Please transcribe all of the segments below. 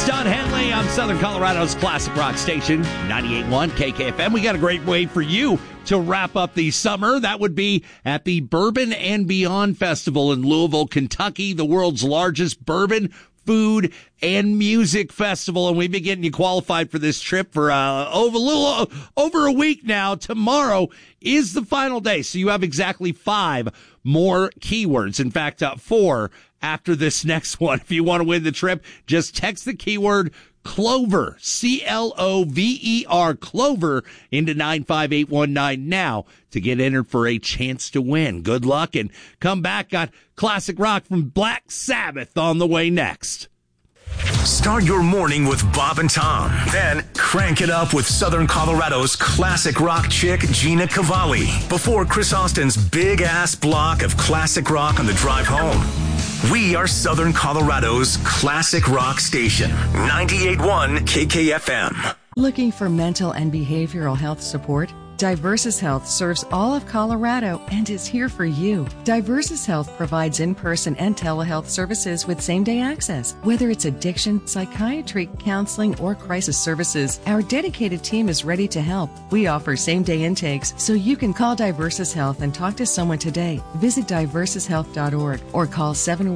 It's Don Henley on Southern Colorado's classic rock station, 98.1 KKFM. We got a great way for you to wrap up the summer. That would be at the Bourbon and Beyond Festival in Louisville, Kentucky, the world's largest bourbon, food, and music festival. And we've been getting you qualified for this trip for over a week now. Tomorrow is the final day, so you have exactly 5 more keywords. In fact, 4 after this next one. If you want to win the trip, just text the keyword Clover, Clover, Clover, into 95819 now to get entered for a chance to win. Good luck and come back. Got classic rock from Black Sabbath on the way next. Start your morning with Bob and Tom. Then crank it up with Southern Colorado's classic rock chick, Gina Cavalli, before Chris Austin's big-ass block of classic rock on the drive home. We are Southern Colorado's classic rock station, 98.1 KKFM. Looking for mental and behavioral health support? Diversus Health serves all of Colorado and is here for you. Diversus Health provides in-person and telehealth services with same-day access. Whether it's addiction, psychiatry, counseling, or crisis services, our dedicated team is ready to help. We offer same-day intakes, so you can call Diversus Health and talk to someone today. Visit diversushealth.org or call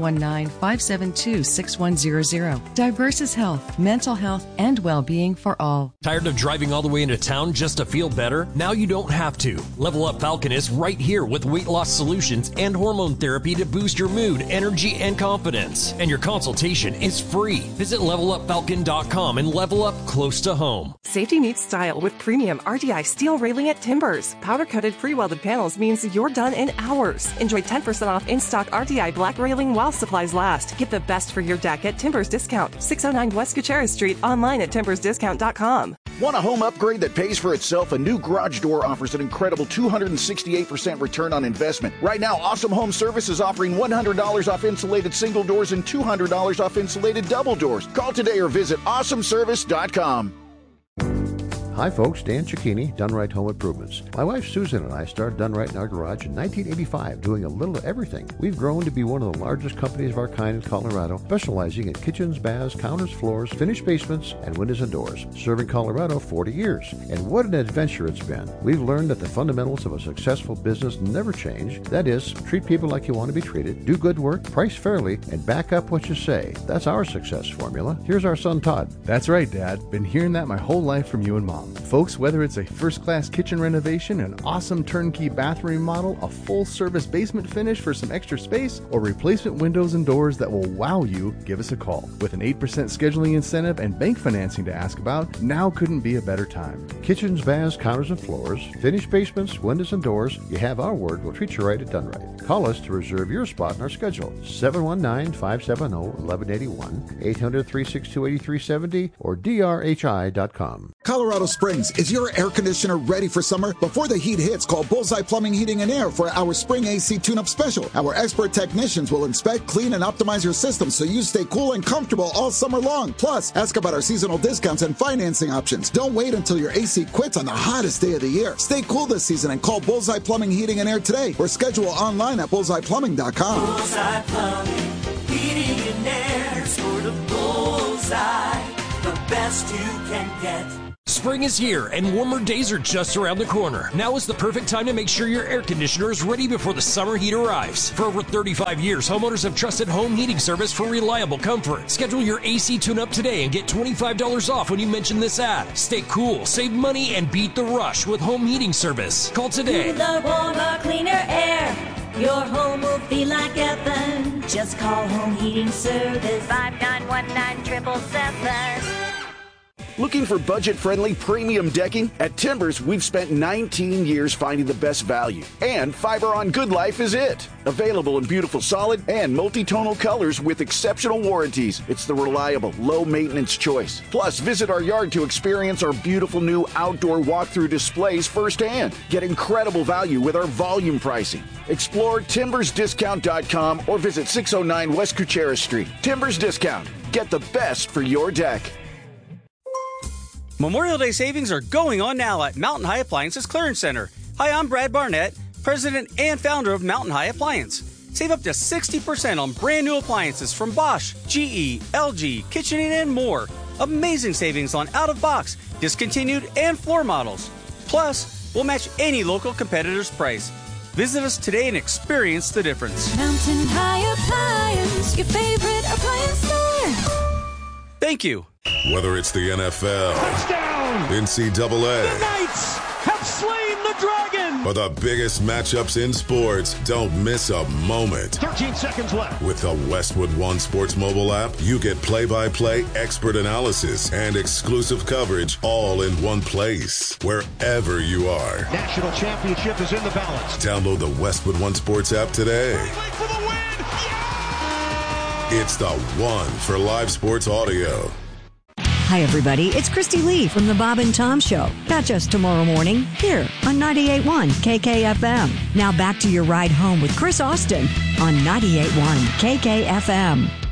719-572-6100. Diversus Health, mental health and well-being for all. Tired of driving all the way into town just to feel better? Now you don't have to. Level Up Falcon is right here with weight loss solutions and hormone therapy to boost your mood, energy, and confidence. And your consultation is free. Visit levelupfalcon.com and level up close to home. Safety meets style with premium RDI steel railing at Timbers. Powder-coated pre-welded panels means you're done in hours. Enjoy 10% off in-stock RDI black railing while supplies last. Get the best for your deck at Timbers Discount. 609 West Gutierrez Street. Online at timbersdiscount.com. Want a home upgrade that pays for itself? A new garage door offers an incredible 268% return on investment. Right now, Awesome Home Service is offering $100 off insulated single doors and $200 off insulated double doors. Call today or visit awesomeservice.com. Hi folks, Dan Cicchini, Done Right Home Improvements. My wife Susan and I started Done Right in our garage in 1985, doing a little of everything. We've grown to be one of the largest companies of our kind in Colorado, specializing in kitchens, baths, counters, floors, finished basements, and windows and doors. Serving Colorado 40 years. And what an adventure it's been. We've learned that the fundamentals of a successful business never change. That is, treat people like you want to be treated, do good work, price fairly, and back up what you say. That's our success formula. Here's our son Todd. That's right, Dad. Been hearing that my whole life from you and Mom. Folks, whether it's a first-class kitchen renovation, an awesome turnkey bathroom remodel, a full-service basement finish for some extra space, or replacement windows and doors that will wow you, give us a call. With an 8% scheduling incentive and bank financing to ask about, now couldn't be a better time. Kitchens, baths, counters, and floors, finished basements, windows, and doors, you have our word. We'll treat you right at Done Right. Call us to reserve your spot in our schedule. 719-570-1181, 800-362-8370, or drhi.com. Colorado Springs, is your air conditioner ready for summer? Before the heat hits, call Bullseye Plumbing, Heating, and Air for our Spring AC Tune-Up Special. Our expert technicians will inspect, clean, and optimize your system so you stay cool and comfortable all summer long. Plus, ask about our seasonal discounts and financing options. Don't wait until your AC quits on the hottest day of the year. Stay cool this season and call Bullseye Plumbing, Heating, and Air today or schedule online at bullseyeplumbing.com. Bullseye Plumbing, Heating, and Air. Sort of Bullseye, the best you can get. Spring is here, and warmer days are just around the corner. Now is the perfect time to make sure your air conditioner is ready before the summer heat arrives. For over 35 years, homeowners have trusted Home Heating Service for reliable comfort. Schedule your AC tune-up today and get $25 off when you mention this ad. Stay cool, save money, and beat the rush with Home Heating Service. Call today. Cooler, warmer, cleaner air. Your home will feel like heaven. Just call Home Heating Service. 5919-777. Looking for budget-friendly premium decking? At Timbers, we've spent 19 years finding the best value. And Fiber on Good Life is it. Available in beautiful solid and multi-tonal colors with exceptional warranties. It's the reliable, low-maintenance choice. Plus, visit our yard to experience our beautiful new outdoor walkthrough displays firsthand. Get incredible value with our volume pricing. Explore timbersdiscount.com or visit 609 West Gutierrez Street. Timbers Discount. Get the best for your deck. Memorial Day savings are going on now at Mountain High Appliances Clearance Center. Hi, I'm Brad Barnett, president and founder of Mountain High Appliance. Save up to 60% on brand new appliances from Bosch, GE, LG, KitchenAid, and more. Amazing savings on out-of-box, discontinued, and floor models. Plus, we'll match any local competitor's price. Visit us today and experience the difference. Mountain High Appliance, your favorite appliance store. Thank you. Whether it's the NFL, touchdown, NCAA, the Knights have slain the Dragon, or the biggest matchups in sports, don't miss a moment. 13 seconds left. With the Westwood One Sports mobile app, you get play-by-play expert analysis and exclusive coverage all in one place, wherever you are. National championship is in the balance. Download the Westwood One Sports app today. For the win. Yeah! It's the one for live sports audio. Hi, everybody. It's Christy Lee from the Bob and Tom Show. Catch us tomorrow morning here on 98.1 KKFM. Now back to your ride home with Chris Austin on 98.1 KKFM.